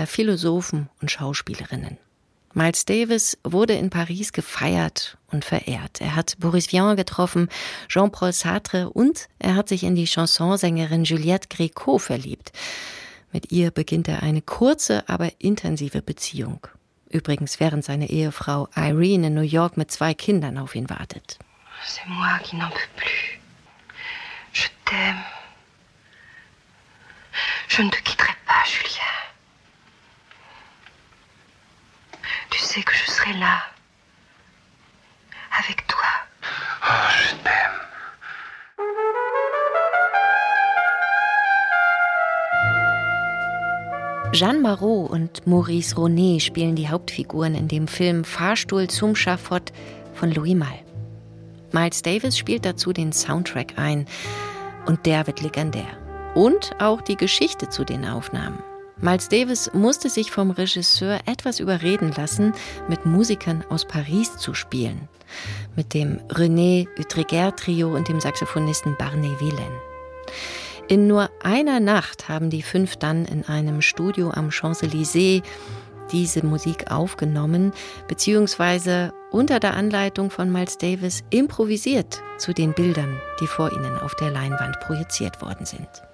Künstler, Philosophen und Schauspielerinnen. Miles Davis wurde in Paris gefeiert und verehrt. Er hat Boris Vian getroffen, Jean-Paul Sartre und er hat sich in die Chansonsängerin Juliette Gréco verliebt. Mit ihr beginnt er eine kurze, aber intensive Beziehung. Übrigens, während seine Ehefrau Irene in New York mit 2 Kindern auf ihn wartet. C'est moi qui n'en peux plus. Je t'aime. Je ne te quitterai pas, Julien. Tu sais que je serai là, avec toi. Oh, je t'aime. Jeanne Moreau und Maurice Ronet spielen die Hauptfiguren in dem Film Fahrstuhl zum Schafott von Louis Malle. Miles Davis spielt dazu den Soundtrack ein und der wird legendär. Und auch die Geschichte zu den Aufnahmen. Miles Davis musste sich vom Regisseur etwas überreden lassen, mit Musikern aus Paris zu spielen. Mit dem René Utreger-Trio und dem Saxophonisten Barney Villaine. In nur einer Nacht haben die 5 dann in einem Studio am Champs-Élysées diese Musik aufgenommen, beziehungsweise unter der Anleitung von Miles Davis improvisiert zu den Bildern, die vor ihnen auf der Leinwand projiziert worden sind.